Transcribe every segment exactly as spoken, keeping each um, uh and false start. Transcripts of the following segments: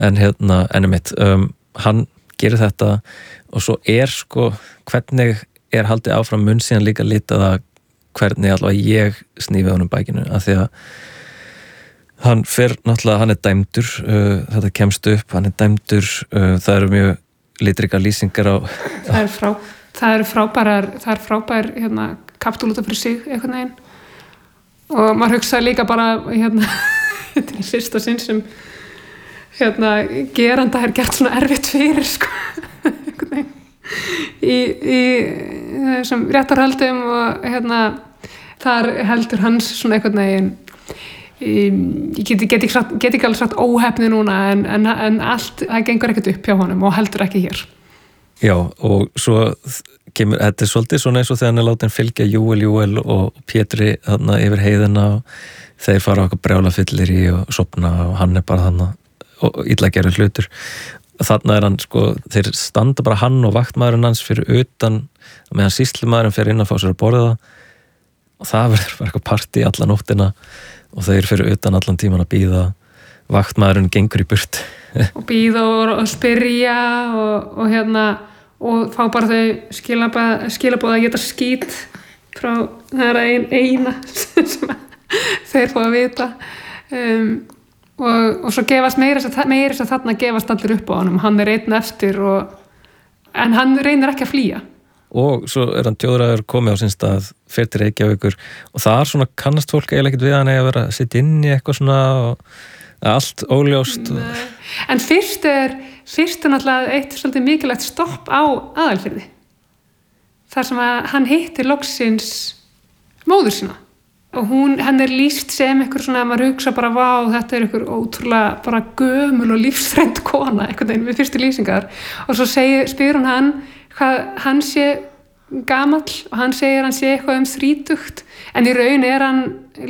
en hérna, ennum mitt um, hann gerir þetta og svo er sko, hvernig er haldið áfram mun síðan líka litað að hvernig allavega ég snífi honum bækinu, af því að hann fer náttúrulega, hann er dæmdur uh, þetta kemst upp, hann er dæmdur uh, það eru mjög litrika lýsingar á það er, frá, það er frábærar það er frábær hérna, kapítúl út af fyrir sig einhvern veginn og maður hugsaði líka bara hérna, þetta er í fyrsta sinn sem hérna, geranda er gert svona erfitt fyrir sko einhvern veginn í, í þessum réttarhöldum og hérna þar heldur hans svona einhvern veginn ég get, get, get, get ekki alveg sagt óhefni núna en, en, en allt, það gengur ekkert upp hjá honum og heldur ekki hér. Já, og svo kemur, þetta er svolítið svona eins og þegar hann er látin fylgja Júel, Júel og Pétri þarna yfir heiðina og þeir fara okkur brjála fyllir í og sopna og hann er bara þarna og illa gerur hlutur. Þarna er hann sko, þeir standa bara hann og vaktmaðurinn hans fyrir utan meðan sýslumaðurinn fer inn að fá sér að borða og það verður bara eitthvað partí alla nóttina og þeir fyrir utan allan tíman að bíða vaktmaðurinn gengur í burt og bíða og, og spyrja og, og hérna og fá bara þau skilabóð skilabóð að geta skít frá það er ein, eina sem þeir fá að vita um Og, og svo gefast meira meira að þarna gefast allir upp á honum hann er einn eftir og, en hann reynir ekki að flýja og svo er hann tjóðræður komið á sinn stað fer til Reykjavíkur og það er svona kannast fólk eiginlega ekkert við hann eða vera að sitja inn í eitthvað svona og allt óljóst og... en fyrst er fyrst er náttúrulega eitt svolítið mikilvægt stopp á Aðalfirði þar sem að hann hittir loksins móður sína og hún, henn er lýst sem einhver svona að maður hugsa bara vá, þetta er einhver ótrúlega bara gömul og lífsfrænd kona einhvern veginn við fyrstu lýsingar og svo segir, spyr hún hann hvað hann sé gamall og hann segir hann sé eitthvað um þrítugt en í raun er hann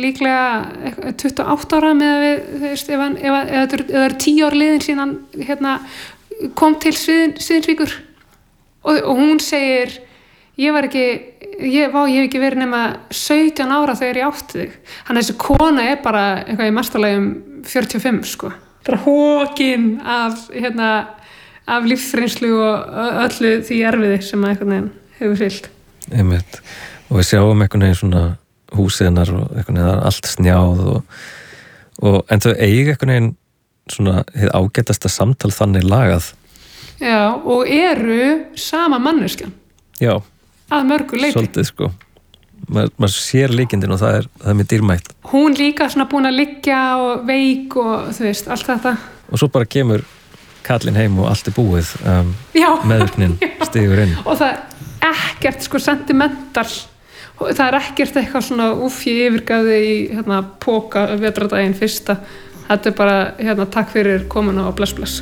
líklega tuttugu og átta ára með við, þú veist, ef hann ef, ef, ef, ef það eru tíu ár liðin síðan hérna, kom til Sviðinsvíkur og, og hún segir ég var ekki ég, vá, ég hef ekki verið nema sautján ára þegar ég átti þig þannig að þessi kona er bara eitthvað í mestarlegum fjörutíu og fimm sko bara hókin af hérna, af lífsreynslu og öllu því erfiði sem að einhvern veginn hefur fylgt Einmitt. Og við sjáum einhvern veginn svona húsiðnar og einhvern veginn allt snjáð og, og en þau eiga einhvern veginn svona hið ágætasta samtal þannig lagað Já, og eru sama manneskjan Já að mörgu leyti. Svolítið sko. Maður mað sér líkindin og það er, það er mjög dýrmætt. Hún líka svona búin að liggja og veik og þú veist, allt þetta. Og svo bara kemur kallinn heim og allt er búið. Um, meðvirknin stígur inn. Og það er ekkert sko sentimental. Það er ekkert eitthvað svona úff ég yfirgaði í hérna póka vetradaginn fyrsta. Þetta er bara hérna takk fyrir komuna og bless bless.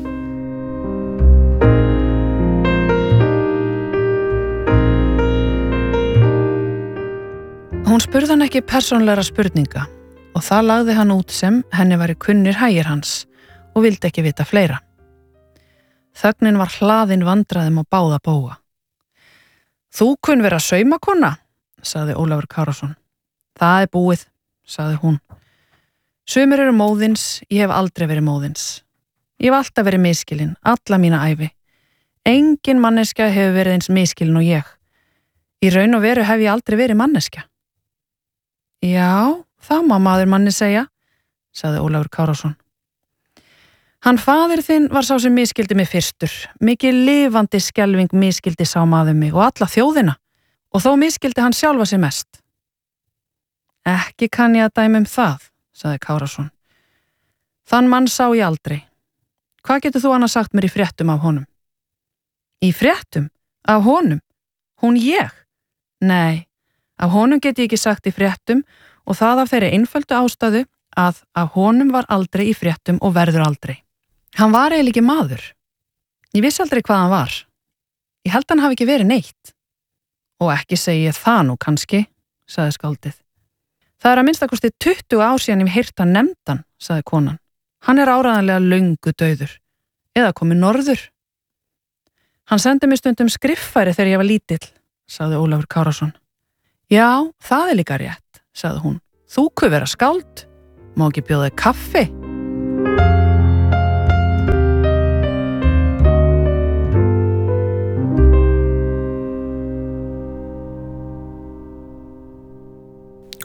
Hún spurði hann ekki persónlegra spurninga og það lagði hann út sem henni væri kunnir hægir hans og vildi ekki vita fleira. Þögnin var hlaðin vandræðum og báða bóga. Þú kunn vera saumakona, sagði Ólafur Kárason. Það er búið, sagði hún. Sumir eru móðins, ég hef aldrei verið móðins. Ég hef alltaf verið miskilin, alla mína ævi. Engin manneskja hefur verið eins miskilin og ég. Í raun og veru hef ég aldrei verið manneskja. Já, það má maður manni segja, sagði Ólafur Kárason. Hann faðir þinn var sá sem miskildi mig fyrstur, mikið lifandi skelfing miskildi sá maður mig og alla þjóðina, og þó miskildi hann sjálfa sig mest. Ekki kann ég að dæma um það, sagði Kárason. Þann mann sá ég aldrei. Hvað getur þú annars sagt mér í fréttum af honum? Í fréttum? Af honum? Hún ég? Nei. Af honum get ég ekki sagt í fréttum og það af þeirri einföldu ástæðu að af honum var aldrei í fréttum og verður aldrei. Hann var eiginlega ekki maður. Ég vissi aldrei hvað hann var. Ég held hann hafi ekki verið neitt. Og ekki segi ég það nú kannski, sagði skáldið. Það er að minnstakosti tuttugu ár síðan ég heyrt hann nefndan, sagði konan. Hann er áræðanlega löngu dauður. Eða komið norður. Hann sendi mér stundum skriffæri þegar ég var lítill, sagði Ólafur Kárason. Já, það er líka rétt, sagði hún. Þú kuð vera skáld, má ekki bjóða þig kaffi?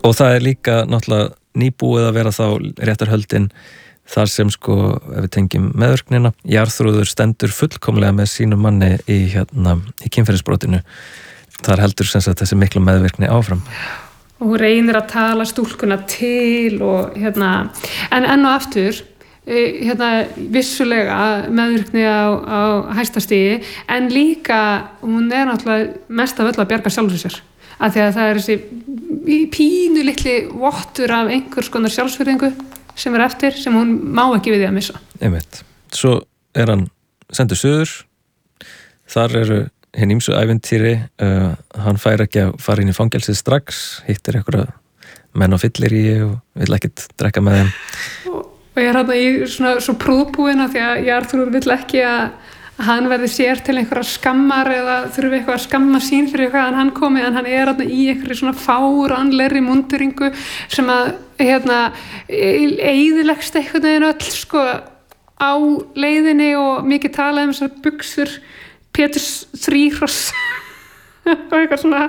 og það er líka náttúrulega nýbúið að vera þá réttarhöldin þar sem sko, ef við tengjum meðvirknina, Jarþrúður stendur fullkomlega með sínum manni í, hérna, í kynferðisbrotinu. Þar heldur sem sagt þessi miklu meðvirkni áfram. Og hún reynir að tala stúlkuna til og hérna, en enn og aftur, hérna, vissulega meðvirkni á, á hæsta stigi, en líka, hún er náttúrulega mest af öll að bjarga sjálfur sér. Af því að það er þessi pínu litli vottur af einhvers konar sjálfsvirðingu sem er eftir, sem hún má ekki við því að missa. Einmitt. Svo er hann sendur suður, þar eru hinn ýmsu ævintýri, uh, hann fær ekki að fara inn í fangelsið strax, hittir einhverja menn á fyllirí og vill ekkert drekka með þeim. Og, og ég er hérna í svona svo prúðbúin af því að Jarþrúður vill ekki að hann verði sér til einhverja skammar eða þurfi eitthvað að skamma sín fyrir eitthvað en hann komi, en hann er hérna í einhverju svona fáránlegri múnderingu sem að hérna eyðilegst einhvern veginn öll sko á leiðinni og mikið talað um þessar buxur Péturs þríhross og eitthvað svona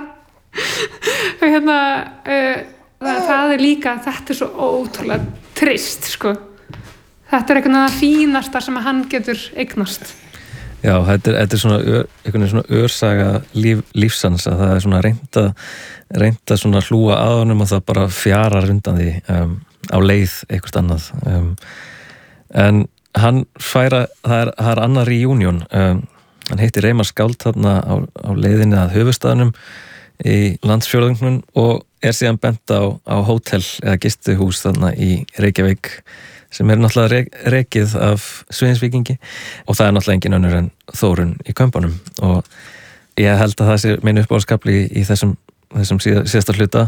og hérna uh, það, það er líka, þetta er svo ótrúlega trist sko, þetta er eitthvað það fínasta sem hann getur eignast. Já, þetta er, þetta er svona, ör, einhvern svona örsaga líf, lífsans að það er svona reynda, reynda svona hlúa að honum og það bara fjarar undan því um, á leið eitthvað annað. Um, en hann færa, það er, það er annar reunion, um, hann heitir Reimar Skáld þarna á, á leiðinni að höfuðstaðnum í landsfjórðungnum og er síðan bent á, á hótel eða gistuhús þarna í Reykjavík sem er náttúrulega rekið af Sveinsvíkingi og það er náttúrulega engin önnur en Þórunn í Kömpunum og ég held að það sé minn uppáhaldskafli í, í þessum, þessum síða, síðasta hluta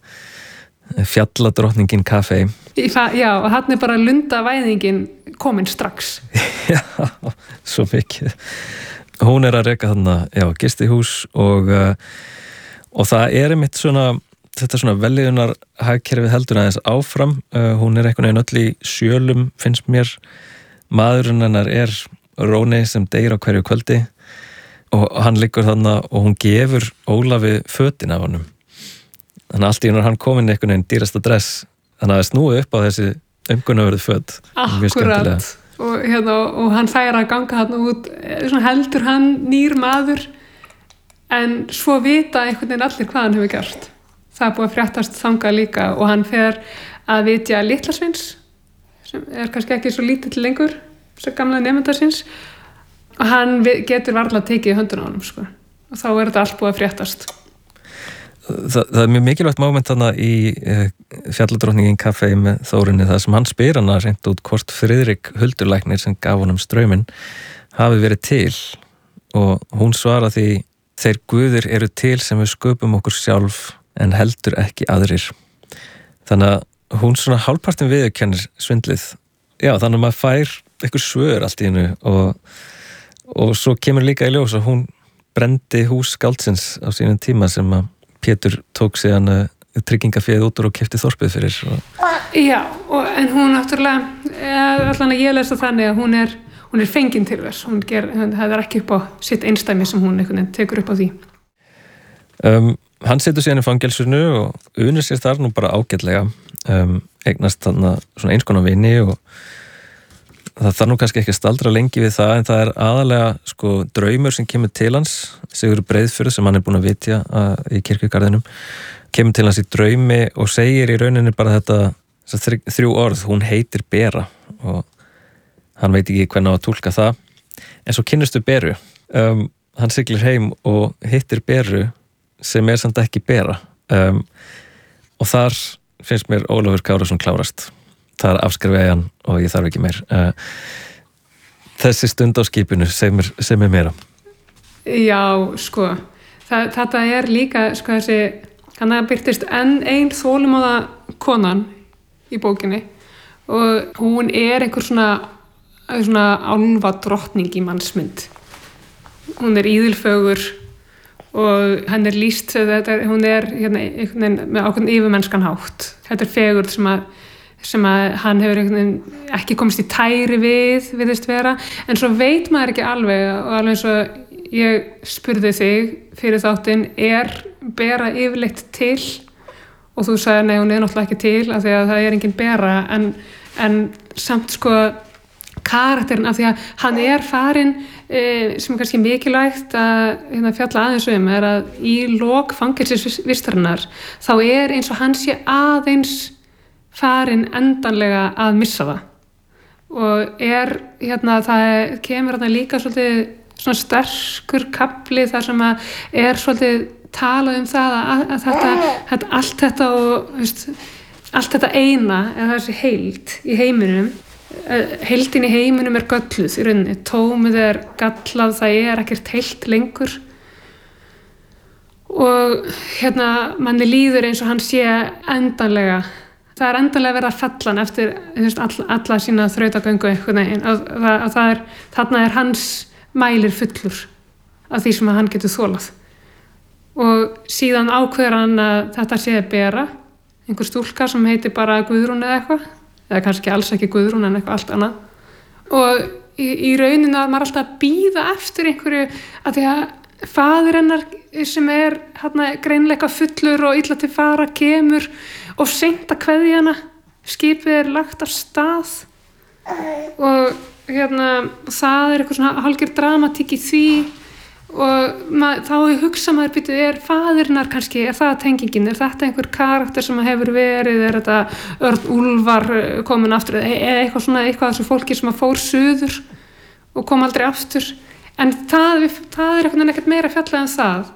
Fjalladrottningin kafé. Já, og hann er bara lundavæðingin komin strax. Já, svo mikið. Hún er að reka þarna, já, gistihús og, og það er einmitt svona þetta svona velíðunar hagkerfið heldur aðeins áfram, uh, hún er einhvern veginn öll í sjölum, finnst mér maðurinn hennar er Róni sem deyr á hverju kvöldi og hann liggur þarna og hún gefur Ólafi fötin af honum þannig að allt í hennar hann komin einhvern veginn dýrasta dress, þannig að það snúi upp á þessi umkunnavörðu föt. Akkurat og, hérna, og hann fær að ganga þarna út svona heldur hann nýr maður en svo vita einhvern veginn allir hvað hann hefur gert. Það er búið að fréttast þangað líka og hann fer að vitja Litlasvins sem er kannski ekki svo lítill lengur sem gamla nemenda síns og hann getur varla tekið í hönduna á honum sko. Og þá er þetta allt búið að fréttast. Það, það er mjög mikilvægt moment þarna í eh, Fjalladrottningin kafé með Þórunni það sem hann spyr hana reynd út hvort Friðrik Huldurlæknir sem gaf honum strauminn hafi verið til og hún svara því þeir guðir eru til sem við sköpum okkur sjálf en heldur ekki aðrir. Þannig að hún svona hálfpartin viðurkennir svindlið. Já, þannig að maður fær eitthvað svör allt í hennu og, og svo kemur líka í ljós að hún brendi hús skáldsins á sínum tíma sem að Pétur tók síðan uh, tryggingaféð út úr og keypti þorpið fyrir. Og... Já, og, en hún náttúrulega, allan að ég lesa þannig að hún er, hún er fengin til þess. Hún ger, það er ekki upp á sitt einstæmi sem hún einhvern veginn tekur upp á því. Um, Hann setur síðan í fangelsinu og unir sér þar nú bara ágætlega, um, eignast þarna svona eins konar vini og það þarf nú kannski ekki að staldra lengi við það en það er aðalega sko draumur sem kemur til hans, Sigurður Breiðfjörð sem hann er búin að vitja uh, í kirkjugarðinum, kemur til hans í draumi og segir í rauninni bara þetta þrjú, þrjú orð, hún heitir Bera og hann veit ekki hvernig á að túlka það, en svo kynnustu Beru, um, hann siglir heim og hittir Beru sem er samt ekki Bera um, og þar finnst mér Ólafur Kárason klárast það er afskrifið hann og ég þarf ekki meir uh, þessi stund á skipinu sem er, sem er meira. Já, sko það, þetta er líka sko þessi, hann að byrtist enn ein þolinmóða konan í bókinni og hún er einhver svona svona álfa drottning í mannsmynd, hún er íðilfögur og hann er lýst þetta, hún er hérna, með ákveðin yfirmennskan hátt þetta er fegurð sem að, sem að hann hefur ekki komist í tæri við viðist vera, en svo veit maður ekki alveg og alveg eins og ég spurði þig fyrir þáttinn er Bera yfirleitt til og þú sagði nei, hún er náttúrulega ekki til af því að það er engin bera en, en samt sko karakterin af því að hann er farinn e, sem er kannski mikilvægt að hérna, fjalla aðeins um er að í lok fangelsisvistarinnar þá er eins og hann sé aðeins farinn endanlega að missa það og er hérna það kemur hérna líka svolítið svona sterkur kafli þar sem að er svolítið talað um það að, að þetta, þetta allt þetta og veist, allt þetta eina eða þessi heild í heiminum heildin í heiminum er gölluð í rauninni, tómið er gallað, það er ekkert heilt lengur og hérna manni líður eins og hann sé endanlega það er endanlega verið að fella hann eftir veist, all, alla sína þrautagöngu einhvern veginn að, að, að það er, þarna er hans mælir fullur af því sem hann getur þolað og síðan ákveður hann að þetta sé að bera einhver stúlka sem heitir bara Guðrún eða eitthvað eða kannski alls ekki Guðrún en eitthvað allt annað og í, í rauninu að maður alltaf býða eftir einhverju að því að faðir hennar sem er hérna, greinilega fullur og illa til fara kemur og seint að kveðja hana skipið er lagt af stað og hérna, það er eitthvað svona hálfgerð dramatík í því og mað, þá hugsa maður býtu er faðirnar kannski, er það tengingin er þetta einhver karakter sem hefur verið er þetta Örn Úlfar komin aftur eða eitthvað svona eitthvað þessu fólki sem að fór suður og kom aldrei aftur en það, það er eitthvað ekkert meira fjallað en það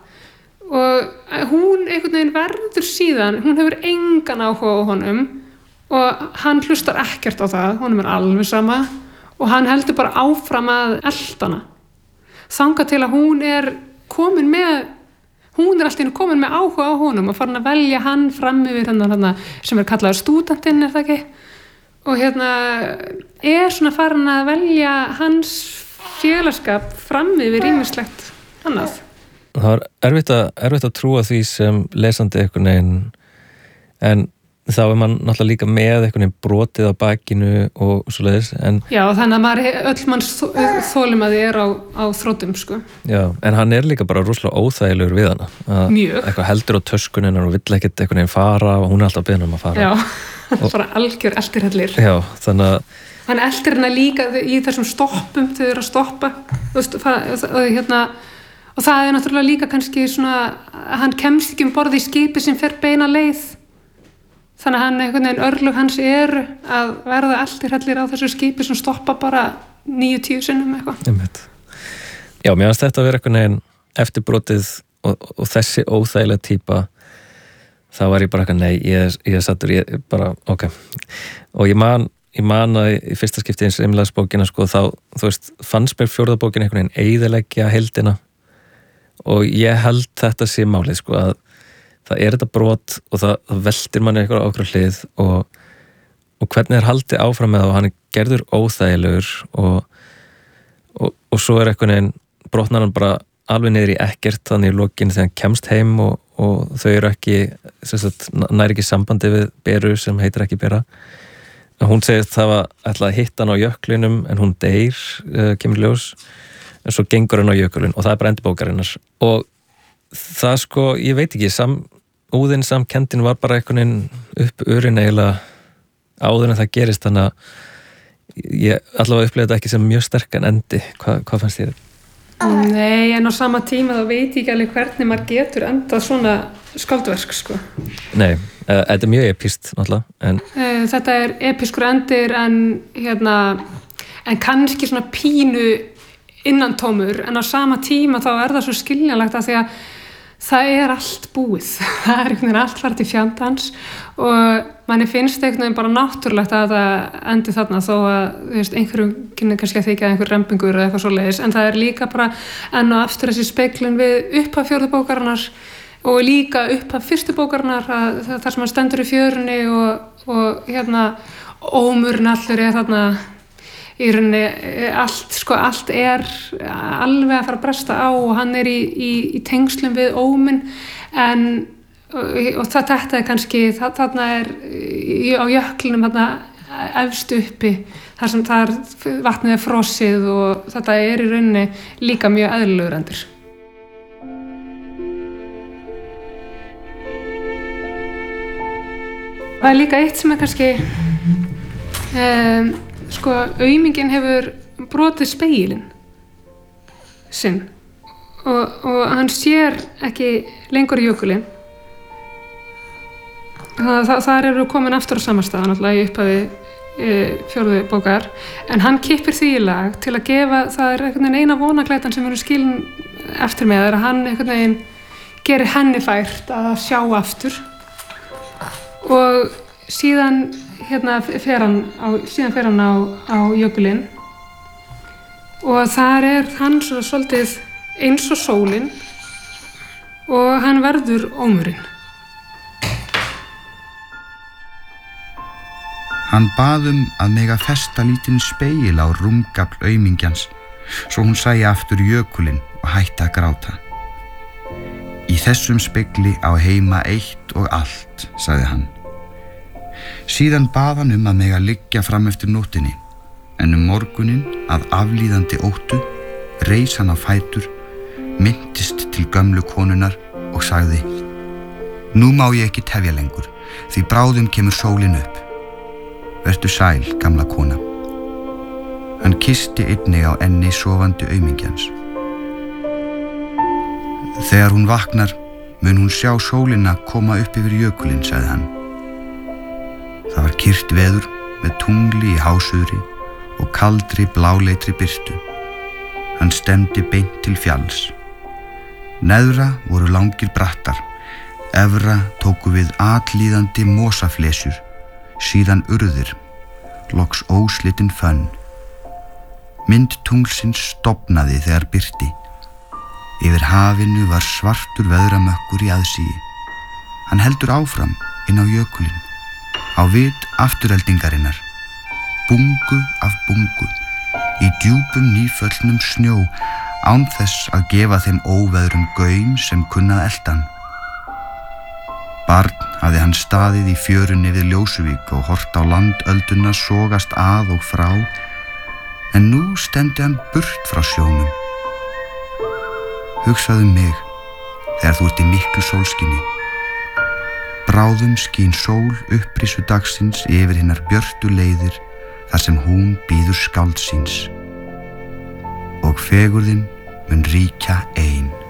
og hún einhvern veginn verður síðan hún hefur engan áhuga á honum og hann hlustar ekkert á það honum er alveg sama og hann heldur bara áfram að eltana þangað til að hún er komin með hún er alltaf komin með áhuga á honum og farin að velja hann fram yfir hennar sem er kallaður stúdentinn er það ekki og hérna er svona farin að velja hans félagskap fram yfir ýmislegt annað. Það var erfitt að, erfitt að trúa því sem lesandi einhvern veginn en þá er mann náttúrulega líka með einhvern veginn brotið á bakinu og svoleiðis en já þannig að maður öll manns þólum að þið er á, á þrótum sko já en hann er líka bara rosalega óþægilegur við hana mjög eitthvað heldur á töskuninnar og vill ekkert einhvern veginn fara og hún er alltaf beðin um að fara já bara algjör eldirhellir já þannig að hann eldir hana líka í þessum stoppum þau eru að stoppa og, og, hérna, og það er náttúrulega líka kannski svona að hann kemst ekki um borð í skipi sem fer beina leið þannig að hann einhvern veginn örlug hans er að verða eldirhellir á þessu skipi sem stoppa bara níu tíu sinnum eitthvað. Já, mér finnst þetta að vera einhvern veginn eftirbrotið og, og þessi óþægilega típa þá var ég bara eitthvað, nei, ég, ég er sattur, ég bara, ok. Og ég man, ég man að í fyrsta skipti eins Imlaðsbókina, sko, þá, þú veist, fannst mér fjórðabókin einhvern veginn eyðileggja heildina og ég held þetta sé málið, sko, að það er þetta brot og það, það veltir manni eitthvað á okkur hlið og, og hvernig er haldið áfram með það og hann er gerður óþægilegur og, og, og svo er einhvern veginn brotnar hann bara alveg niður í ekkert þannig í lokin þegar hann kemst heim og, og þau eru ekki, sagt, næri ekki sambandi við Beru sem heitir ekki Bera. Hún segir það var ætla að hitta hann á jöklinum en hún deyr, uh, kemur ljós en svo gengur hann á jökulin og það er bara endurbókarinnar og það sko, ég veit ekki, sam, úðin samkendin var bara einhvern veginn upp örin eiginlega áður en það gerist þannig að ég allavega upplega þetta ekki sem mjög sterkan endi. Hva, hvað fannst þér? Nei, en á sama tíma þá veit ég ekki alveg hvernig maður getur endað svona skáldverk sko. Nei, uh, þetta er mjög epíst náttúrulega. En... Uh, þetta er epískur endir en hérna, en kannski svona pínu innantómur en á sama tíma þá er það svo skiljanlegt að því að það er allt búið það er einhvern veginn allt farið til fjandans og manni finnst einhvern veginn bara náttúrulegt að það endi þarna þó að þú veist, einhverjum kynni kannski að þykja einhver rembingur eða eitthvað svoleiðis en það er líka bara enn og aftur þessi speiklun við upphaf fjórðu bókarinnar og líka upphaf fyrstu bókarinnar þar sem hann stendur í fjörunni og, og hérna ómurinn allur er þarna í rauninni allt, sko, allt er alveg að fara að bresta á og hann er í, í, í tengslum við óminn en og, og það, þetta er kannski það, þarna er í, á jöklinum þarna efst uppi þar sem það er, vatnið er frosið og þetta er í rauninni líka mjög eðlilegur endir. Það er líka eitt sem er kannski um, sko, auminginn hefur brotið spegilinn sinn og, og hann sér ekki lengur jökulinn. Það, það, þar eru komin aftur á samastað náttúrulega í upphafi e, fjórðu bókar, en hann kippir því í lag til að gefa, það er einhvern veginn eina vonaglætan sem eru skilin eftir með, er að hann einhvern veginn gerir henni fært að sjá aftur og síðan hérna fer hann á, síðan fer hann á, á jökulinn og þar er hann svona svolítið eins og sólin og hann verður ómurinn. Hann bað um að mega festa lítinn spegil á rúmgafl aumingjans svo hún sæi aftur jökulinn og hætti að gráta. Í þessum spegli á heima eitt og allt, sagði hann. Síðan bað hann um að mega liggja fram eftir nóttinni, en um morguninn að aflíðandi óttu reis hann á fætur, minntist til gömlu konunnar og sagði: Nú má ég ekki tefja lengur, því bráðum kemur sólin upp. Vertu sæl, gamla kona. Hann kyssti einnig á enni sofandi aumingjans. Þegar hún vaknar, mun hún sjá sólina koma upp yfir jökulinn, sagði hann. Það var kyrrt veður með tungli í hásuðri og kaldri bláleitri birtu. Hann stefndi beint til fjalls. Neðra voru langir brattar, efra tóku við atlíðandi mosaflesjur, síðan urðir, loks óslitinn fönn. Mynd tunglsins stofnaði þegar birti. Yfir hafinu var svartur veðramökkur í aðsíi. Hann heldur áfram inn á jökulinn, á vit aftureldingarinnar, bungu af bungu, í djúpum nýföllnum snjó, án þess að gefa þeim óveðrum gaum sem kunnað eldan. Barn hafði hann staðið í fjörunni við Ljósuvík og hort á landölduna sogast að og frá, en nú stendi hann burt frá sjónum. Hugsaðu mig þegar þú ert í miklu sólskinni. Bráðum skín sól upprísu dagsins yfir hinnar björtu leiðir þar sem hún bíður skáld síns og fegurðin mun ríkja ein.